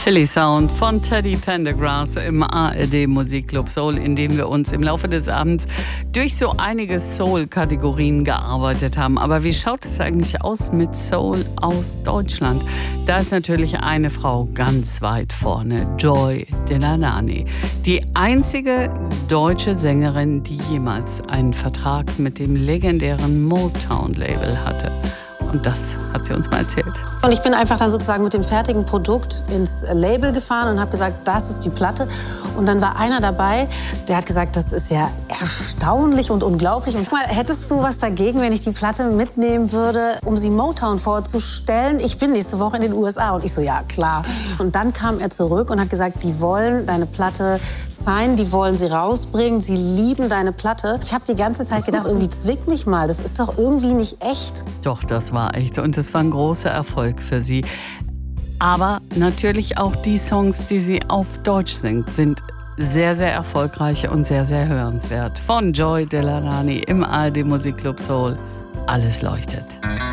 Philly Sound von Teddy Pendergrass im ARD Musikclub Soul, in dem wir uns im Laufe des Abends durch so einige Soul-Kategorien gearbeitet haben. Aber wie schaut es eigentlich aus mit Soul aus Deutschland? Da ist natürlich eine Frau ganz weit vorne, Joy Delaney. Die einzige deutsche Sängerin, die jemals einen Vertrag mit dem legendären Motown-Label hatte. Und das hat sie uns mal erzählt. Und ich bin einfach dann sozusagen mit dem fertigen Produkt ins Label gefahren und habe gesagt, das ist die Platte. Und dann war einer dabei, der hat gesagt, das ist ja erstaunlich und unglaublich. Und mal, hättest du was dagegen, wenn ich die Platte mitnehmen würde, um sie Motown vorzustellen? Ich bin nächste Woche in den USA. Und ich so, ja, klar. Und dann kam er zurück und hat gesagt, die wollen deine Platte signen, die wollen sie rausbringen, sie lieben deine Platte. Ich habe die ganze Zeit gedacht, irgendwie zwick mich mal, das ist doch irgendwie nicht echt. Doch, das war echt und es war ein großer Erfolg für sie. Aber natürlich auch die Songs, die sie auf Deutsch singt, sind sehr, sehr erfolgreich und sehr, sehr hörenswert. Von Joy Delaney im ARD Musikclub Soul. Alles leuchtet.